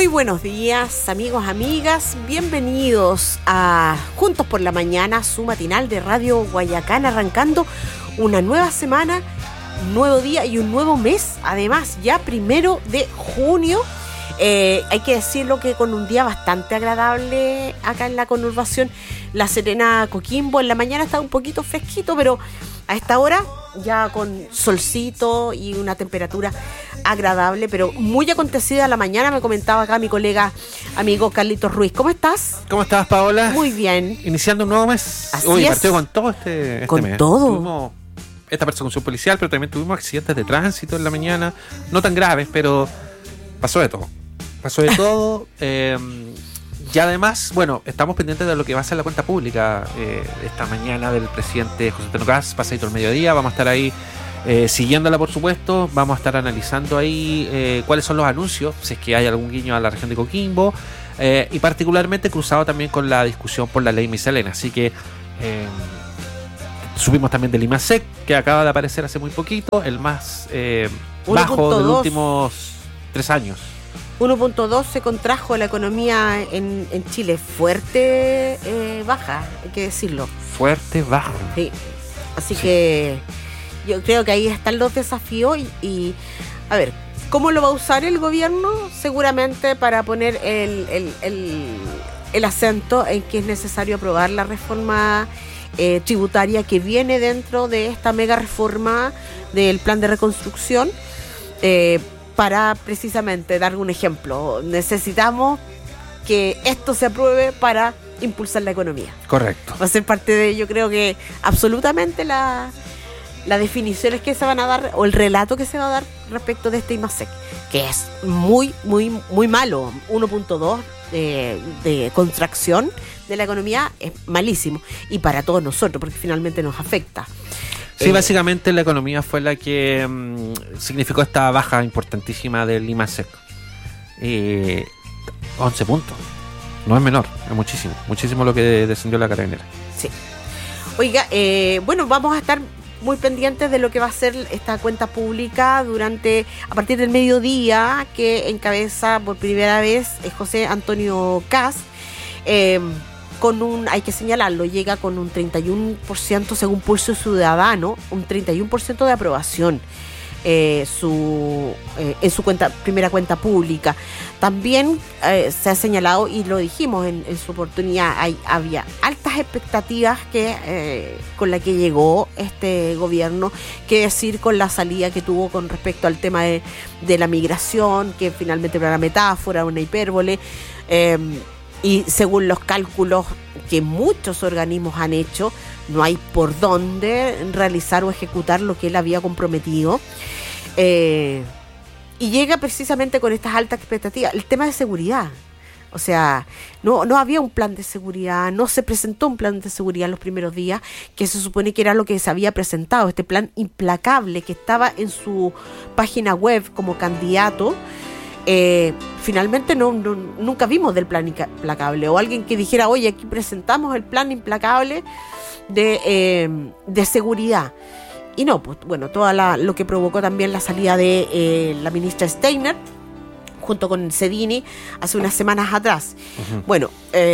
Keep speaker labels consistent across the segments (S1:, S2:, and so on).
S1: Muy buenos días, amigos, amigas. Bienvenidos a Juntos por la Mañana, su matinal de Radio Guayacán, arrancando una nueva semana, un nuevo día y un nuevo mes. Además, ya 1 de junio. Hay que decirlo que con un día bastante agradable acá en la conurbación La Serena, Coquimbo. En la mañana está un poquito fresquito, pero a esta hora ya con solcito y una temperatura agradable, pero muy acontecida la mañana. Me comentaba acá mi colega, amigo Carlitos Ruiz. ¿Cómo estás?
S2: ¿Cómo estás, Paola?
S1: Muy bien.
S2: Iniciando un nuevo mes.
S1: Así es.
S2: Partió con todo este
S1: con
S2: mes.
S1: Todo.
S2: Tuvimos esta persecución policial, pero también tuvimos accidentes de tránsito en la mañana. No tan graves, pero pasó de todo. Y además, bueno, estamos pendientes de lo que va a ser la cuenta pública esta mañana del presidente José Antonio Kast, pasadito el mediodía. Vamos a estar ahí siguiéndola, por supuesto. Vamos a estar analizando ahí cuáles son los anuncios, si es que hay algún guiño a la región de Coquimbo, y particularmente cruzado también con la discusión por la ley miscelánea. Así que subimos también del IMASEC, que acaba de aparecer hace muy poquito, el más bajo de los últimos 3 años.
S1: 1.2 se contrajo la economía en Chile. Fuerte baja, hay que decirlo.
S2: Fuerte bajo.
S1: Sí. Así que yo creo que ahí están los desafíos y a ver, ¿cómo lo va a usar el gobierno? Seguramente para poner el acento en que es necesario aprobar la reforma tributaria que viene dentro de esta mega reforma del plan de reconstrucción. Para precisamente dar un ejemplo, necesitamos que esto se apruebe para impulsar la economía.
S2: Correcto.
S1: Va a ser parte de, yo creo que absolutamente las definiciones que se van a dar o el relato que se va a dar respecto de este IMASEC, que es muy, muy, muy malo. 1.2 de contracción de la economía es malísimo, y para todos nosotros, porque finalmente nos afecta.
S2: Sí, básicamente la economía fue la que significó esta baja importantísima del IMASEC. 11 puntos. No es menor, es muchísimo lo que descendió la Carabinera.
S1: Sí. Oiga, bueno, vamos a estar muy pendientes de lo que va a ser esta cuenta pública a partir del mediodía, que encabeza por primera vez José Antonio Kast. Hay que señalarlo, llega con un 31% según Pulso Ciudadano, un 31% de aprobación en su primera cuenta pública. También se ha señalado, y lo dijimos en su oportunidad, había altas expectativas con la que llegó este gobierno, que decir con la salida que tuvo con respecto al tema de la migración, que finalmente era una metáfora, una hipérbole. Y según los cálculos que muchos organismos han hecho, no hay por dónde realizar o ejecutar lo que él había comprometido. Y llega precisamente con estas altas expectativas. El tema de seguridad. O sea, no había un plan de seguridad, no se presentó un plan de seguridad en los primeros días, que se supone que era lo que se había presentado, este plan implacable que estaba en su página web como candidato. Finalmente nunca vimos del plan implacable, o alguien que dijera, oye, aquí presentamos el plan implacable de seguridad. Y no, pues bueno, lo que provocó también la salida de la ministra Steiner junto con Cedini hace unas semanas atrás. Uh-huh. Bueno,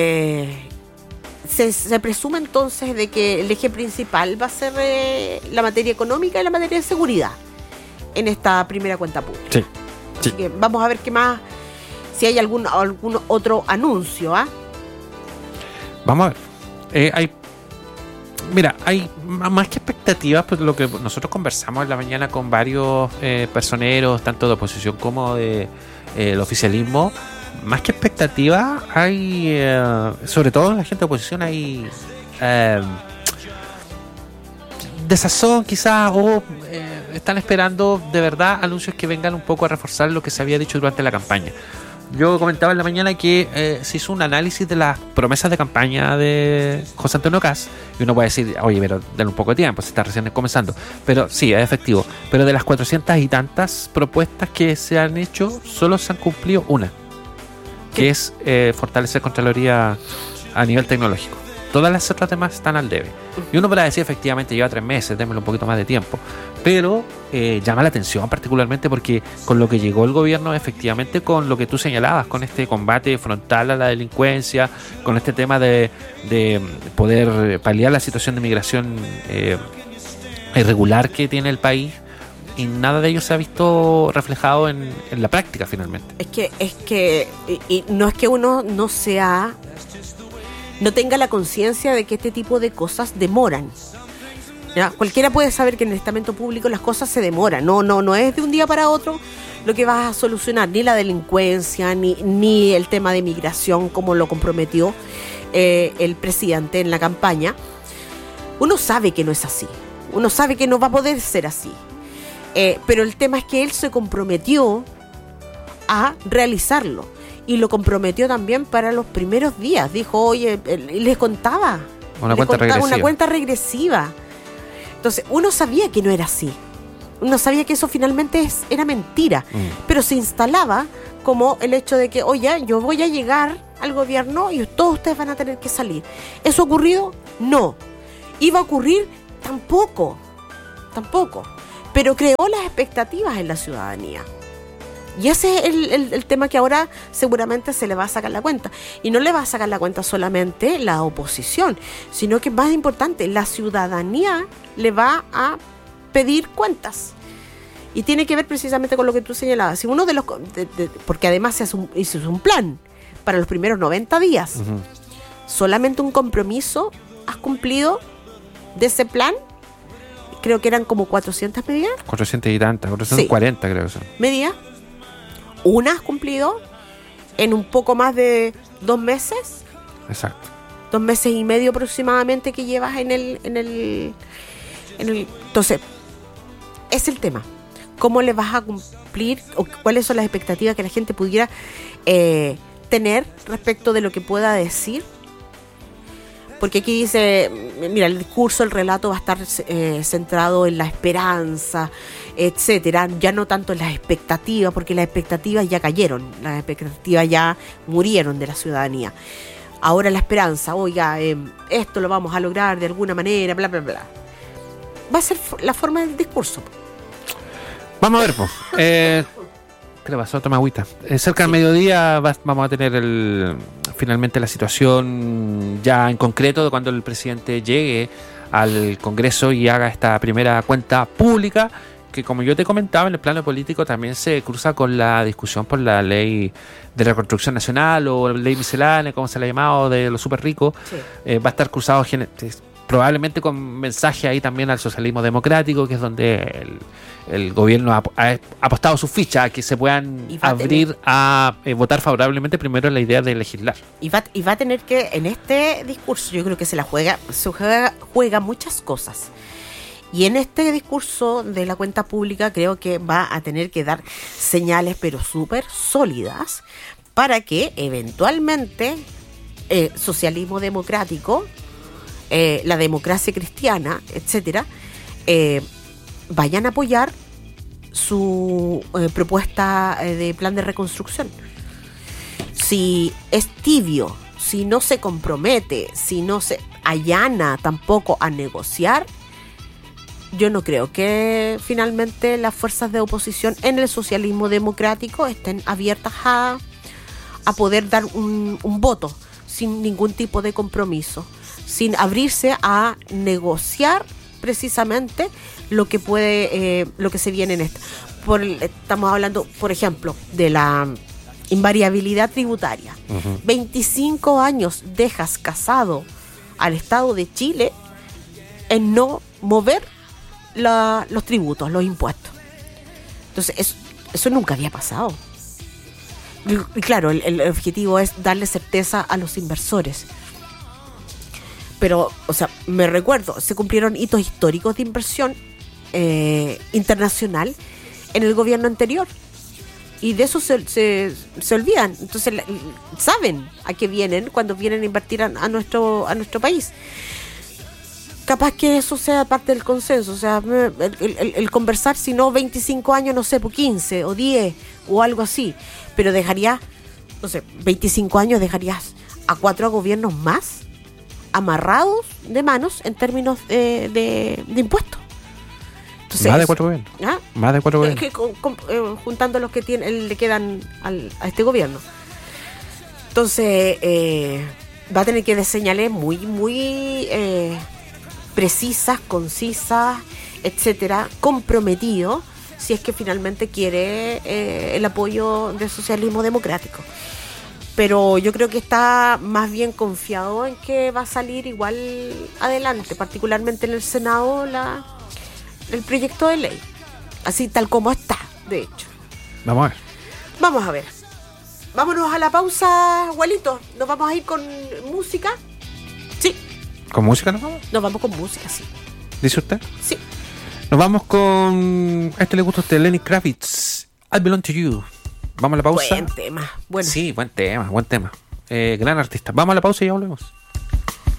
S1: se presume entonces de que el eje principal va a ser la materia económica y la materia de seguridad en esta primera cuenta pública.
S2: Sí.
S1: Así que vamos a ver qué más, si hay algún otro anuncio.
S2: Vamos a ver. Hay más que expectativas, pues lo que nosotros conversamos en la mañana con varios personeros, tanto de oposición como de el oficialismo. Más que expectativas, hay, sobre todo en la gente de oposición, hay desazón quizás, o están esperando de verdad anuncios que vengan un poco a reforzar lo que se había dicho durante la campaña. Yo comentaba en la mañana que se hizo un análisis de las promesas de campaña de José Antonio Kast, y uno puede decir, oye, pero denle un poco de tiempo, se está recién comenzando. Pero sí, es efectivo. Pero de las 400 y tantas propuestas que se han hecho, solo se han cumplido una, que es fortalecer Contraloría a nivel tecnológico. todas las otras demás están al debe. Y uno podrá decir, efectivamente, lleva 3 meses, démosle un poquito más de tiempo. Pero llama la atención particularmente porque con lo que llegó el gobierno, efectivamente, con lo que tú señalabas, con este combate frontal a la delincuencia, con este tema de poder paliar la situación de migración irregular que tiene el país, y nada de ello se ha visto reflejado en la práctica finalmente.
S1: Es que y no es que uno no tenga la conciencia de que este tipo de cosas demoran. ¿Ya? Cualquiera puede saber que en el estamento público las cosas se demoran. No es de un día para otro lo que vas a solucionar, ni la delincuencia, ni el tema de migración, como lo comprometió el presidente en la campaña. Uno sabe que no es así. Uno sabe que no va a poder ser así. Pero el tema es que él se comprometió a realizarlo y lo comprometió también para los primeros días. Dijo, oye, les contaba una cuenta regresiva. Entonces uno sabía que no era así, uno sabía que eso finalmente era mentira, pero se instalaba como el hecho de que, oye, yo voy a llegar al gobierno y todos ustedes van a tener que salir. ¿Eso ha ocurrido? No. ¿Iba a ocurrir? Tampoco. Pero creó las expectativas en la ciudadanía. Y ese es el tema que ahora seguramente se le va a sacar la cuenta. Y no le va a sacar la cuenta solamente la oposición, sino que más importante, la ciudadanía le va a pedir cuentas. Y tiene que ver precisamente con lo que tú señalabas. Si uno de los porque además se hizo un plan para los primeros 90 días. Uh-huh. Solamente un compromiso has cumplido de ese plan. Creo que eran como 400 medidas.
S2: 400 y tantas, 440 sí. Creo que son.
S1: Medidas. Una has cumplido en un poco más de 2 meses.
S2: Exacto.
S1: 2 meses y medio aproximadamente que llevas en el. Entonces, es el tema. ¿Cómo le vas a cumplir o cuáles son las expectativas que la gente pudiera tener respecto de lo que pueda decir? Porque aquí dice, mira, el discurso, el relato va a estar centrado en la esperanza, etcétera, ya no tanto en las expectativas, porque las expectativas ya cayeron, las expectativas ya murieron de la ciudadanía. Ahora la esperanza, oiga, esto lo vamos a lograr de alguna manera, bla, bla, bla. Va a ser la forma del discurso.
S2: Vamos a ver, pues. ¿Qué le pasó? Toma agüita. Cerca del mediodía vamos a tener finalmente la situación ya en concreto de cuando el presidente llegue al Congreso y haga esta primera cuenta pública, que como yo te comentaba, en el plano político también se cruza con la discusión por la ley de reconstrucción nacional o la ley miscelánea, como se le ha llamado, de los súper ricos. Sí. Va a estar cruzado probablemente con mensaje ahí también al socialismo democrático, que es donde el gobierno ha apostado su ficha a que se puedan abrir a votar favorablemente primero en la idea de legislar.
S1: Y va a tener que, en este discurso, yo creo que se juega muchas cosas. Y en este discurso de la cuenta pública creo que va a tener que dar señales, pero súper sólidas, para que eventualmente socialismo democrático, la democracia cristiana, etcétera, vayan a apoyar su propuesta de plan de reconstrucción. Si es tibio, si no se compromete, si no se allana tampoco a negociar, yo no creo que finalmente las fuerzas de oposición en el socialismo democrático estén abiertas a poder dar un voto sin ningún tipo de compromiso, sin abrirse a negociar precisamente lo que se viene en esto. Estamos hablando, por ejemplo, de la invariabilidad tributaria. Uh-huh. 25 años dejas casado al Estado de Chile en no mover los tributos, los impuestos. Entonces, eso nunca había pasado. Y claro, el objetivo es darle certeza a los inversores. Pero, o sea, me recuerdo, se cumplieron hitos históricos de inversión internacional en el gobierno anterior. Y de eso se olvidan. Entonces, saben a qué vienen cuando vienen a invertir a nuestro país. Capaz que eso sea parte del consenso. O sea, el conversar, si no 25 años, no sé, por 15 o 10 o algo así. Pero dejarías, no sé, 25 años dejarías a 4 gobiernos más. amarrados de manos en términos de impuestos. Entonces,
S2: más de 4 gobiernos.
S1: ¿Ah?
S2: Más de 4
S1: Es
S2: gobiernos.
S1: que juntando los que le quedan a este gobierno. Entonces, va a tener que dar señales muy, muy precisas, concisas, etcétera, comprometido, si es que finalmente quiere el apoyo del socialismo democrático. Pero yo creo que está más bien confiado en que va a salir igual adelante, particularmente en el Senado el proyecto de ley, así tal como está, de hecho.
S2: Vamos a ver.
S1: Vamos a ver. Vámonos a la pausa, Walito. ¿Nos vamos a ir con música? Sí.
S2: ¿Con música nos vamos?
S1: Nos vamos con música, sí.
S2: ¿Dice usted?
S1: Sí.
S2: Nos vamos con... A este le gusta a usted, Lenny Kravitz, I Belong to You. Vamos a la pausa.
S1: Buen tema. Bueno.
S2: Sí, buen tema. Gran artista. Vamos a la pausa y ya volvemos.